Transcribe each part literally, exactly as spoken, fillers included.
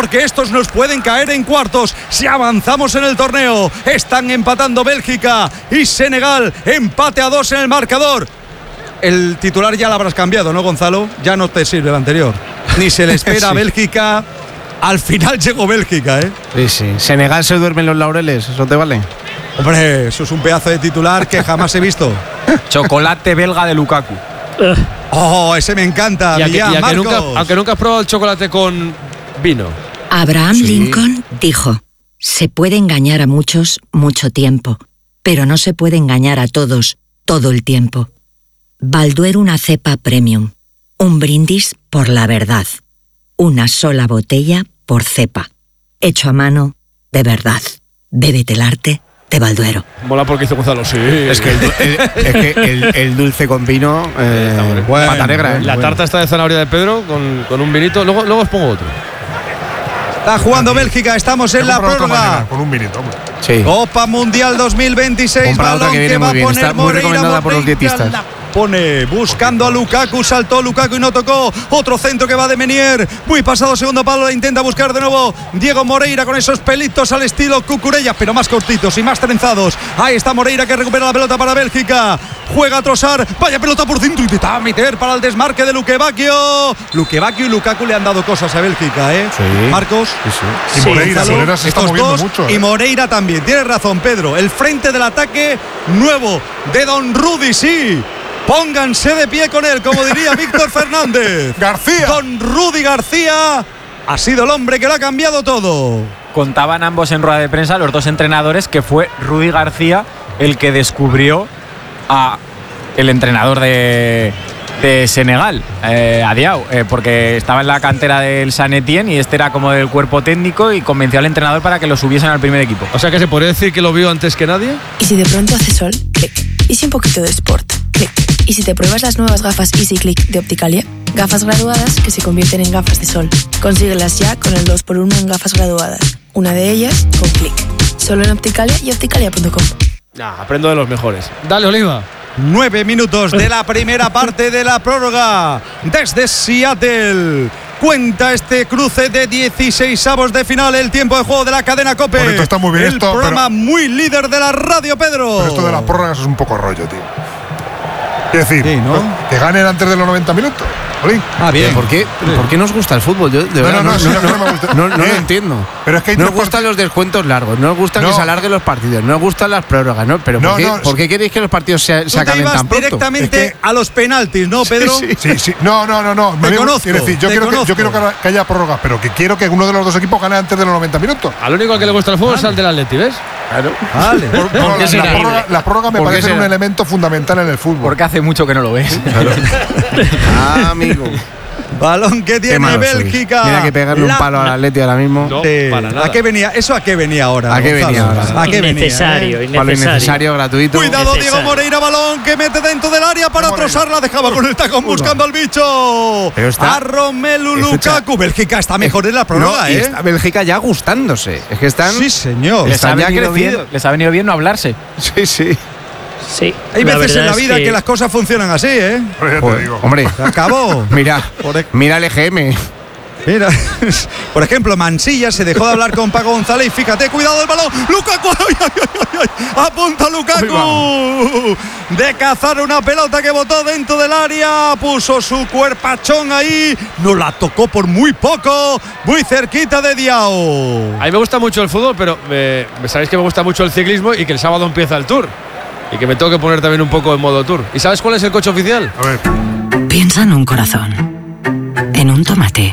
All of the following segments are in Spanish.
porque estos nos pueden caer en cuartos si avanzamos en el torneo. Están empatando Bélgica y Senegal, empate a dos en el marcador. El titular ya lo habrás cambiado, ¿no, Gonzalo? Ya no te sirve el anterior. Ni se le espera a sí. Bélgica. Al final llegó Bélgica, ¿eh? Sí, sí. Senegal se duerme en los laureles, ¿eso te vale? Hombre, eso es un pedazo de titular que jamás he visto. Chocolate belga de Lukaku. Oh, ese me encanta. Y, a que, y a que Marcos. nunca, aunque nunca has probado el chocolate con vino. Abraham sí. Lincoln dijo: se puede engañar a muchos mucho tiempo, pero no se puede engañar a todos todo el tiempo. Balduero, una cepa premium. Un brindis por la verdad. Una sola botella por cepa. Hecho a mano de verdad. Bébete el arte de Balduero. Mola porque hizo Gonzalo, sí. Es que el, el, es que el, el dulce con vino, eh, bueno, pata negra. ¿eh? La bueno. tarta está de zanahoria de Pedro con, con un vinito. Luego, luego os pongo otro. Está jugando Bélgica, estamos en la prórroga. Con un vinito, hombre. Sí. Copa Mundial dos mil veintiséis. Compra Balón otra que viene que muy va a bien. poner Está muy Moreira, recomendada por los Moreira dietistas. la pone buscando a Lukaku, saltó Lukaku y no tocó. Otro centro que va de Menier, muy pasado segundo palo, la intenta buscar de nuevo Diego Moreira con esos pelitos al estilo Cucurella, pero más cortitos y más trenzados. Ahí está Moreira que recupera la pelota para Bélgica, juega a Trossard, vaya pelota por dentro, intenta meter para el desmarque de Luque Bacchio. Luque Bacchio y Lukaku le han dado cosas a Bélgica, ¿eh? Sí. Marcos. Sí, sí. Y Sí, Moreira, Gonzalo, Moreira se está estos moviendo dos, mucho. Y ¿eh? Moreira también, tienes razón, Pedro. El frente del ataque nuevo de Don Rudy, sí. Pónganse de pie con él, como diría Víctor Fernández. García. Don Rudy García ha sido el hombre que lo ha cambiado todo. Contaban ambos en rueda de prensa, los dos entrenadores, que fue Rudy García el que descubrió a el entrenador de, de Senegal, eh, a Diao, eh, porque estaba en la cantera del Saint Etienne y este era como del cuerpo técnico y convenció al entrenador para que lo subiesen al primer equipo. O sea que se podría decir que lo vio antes que nadie. Y si de pronto hace sol, clic. Y si un poquito de sport, clic. Y si te pruebas las nuevas gafas Easy Click de Opticalia, gafas graduadas que se convierten en gafas de sol. Consíguelas ya con el dos por uno en gafas graduadas. Una de ellas con clic. Solo en Opticalia y opticalia punto com. Nah, aprendo de los mejores. Dale, Oliva. Nueve minutos de la primera parte de la prórroga. Desde Seattle cuenta este cruce de dieciseisavos de final, el tiempo de juego de la cadena COPE. Bonito, está muy bien el esto, programa pero, muy líder de la radio, Pedro. Pero esto de las prórrogas es un poco rollo, tío. Quiero decir, sí, ¿no? que ganen antes de los noventa minutos. Olín. Ah, bien. ¿Por qué, ¿Por qué nos gusta el fútbol? Yo de No, verdad no, no, no, no, no, no, no me gusta. no, no Eh, lo entiendo. pero es que hay no tres nos gustan part- los descuentos largos, no nos gustan No. que se alarguen los partidos, no nos gustan las prórrogas, ¿no? Pero No, ¿por, qué, no, ¿por qué queréis que los partidos se, Tú se te acaben ibas tan pronto? directamente Es que- a los penaltis, ¿no, Pedro? Sí, sí. Sí, sí. No, no, no, no. Te Me- conozco, quiero decir, yo te quiero, que, conozco. yo quiero que haya prórrogas, pero que quiero que uno de los dos equipos gane antes de los noventa minutos. Al único al que le gusta el fútbol es al del Atleti, ¿ves? Claro. Vale. Por- no, qué la, será? la prórroga, la prórroga me ¿Por qué parece será? un elemento fundamental en el fútbol. Porque hace mucho que no lo ves. Ah, amigo. Balón que Qué tiene malo sois. Bélgica. Mira que pegarle La- un palo al Atleti ahora mismo. No, Sí. para nada. ¿A qué venía? ¿Eso a qué venía ahora? ¿A qué venía Gonzalo? ahora? ¿A qué venía? Innecesario, eh? Palo innecesario. innecesario, gratuito. Cuidado, Necesario. Diego Moreira, balón que mete dentro del área para Moreira. Trossard, la dejaba con el tacón buscando al bicho. Pero está- a Romelu Escucha. Lukaku. Bélgica está mejor en la prórroga, No, y ¿eh? está Bélgica ya gustándose. Es que están. Sí, señor. Les ha, Están ya venido bien, creciendo. les ha venido bien no hablarse. Sí, sí. Sí. Hay la veces en verdad la es vida que... las cosas funcionan así, ¿eh? Pero ya te Joder, digo. hombre, Se acabó. mira, Por e- mira el E G M. Mira, por ejemplo, Mansilla se dejó de hablar con Paco González y fíjate, cuidado el balón, Lukaku, ay, ay, ay, ay, apunta Lukaku, de cazar una pelota que botó dentro del área, puso su cuerpachón ahí, no la tocó por muy poco, muy cerquita de Diao. A mí me gusta mucho el fútbol, pero eh, sabéis que me gusta mucho el ciclismo y que el sábado empieza el Tour. Y que me tengo que poner también un poco en modo Tour. ¿Y sabes cuál es el coche oficial? A ver, Piensa en un corazón, en un tomate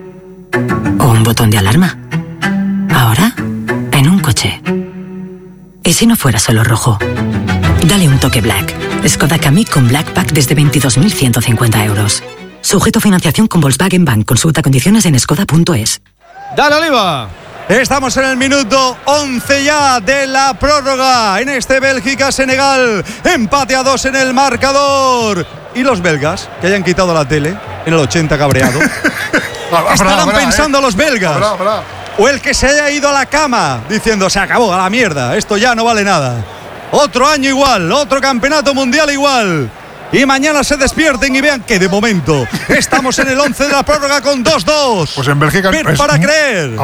o un botón de alarma. Ahora, en un coche. ¿Y si no fuera solo rojo? Dale un toque Black. Skoda Kamiq con Black Pack desde veintidós mil ciento cincuenta euros. Sujeto a financiación con Volkswagen Bank. Consulta condiciones en skoda punto es. ¡Dale, Oliva! Estamos en el minuto once ya de la prórroga en este Bélgica-Senegal. Empate a dos en el marcador. Y los belgas, que hayan quitado la tele en el ochenta cabreado. Estarán habrá, pensando eh. los belgas. Habrá, habrá. O el que se haya ido a la cama diciendo se acabó, a la mierda, esto ya no vale nada. Otro año igual, otro campeonato mundial igual. Y mañana se despierten y vean que de momento estamos en el once de la prórroga con dos dos. Pues en Bélgica Ver es para mu- creer.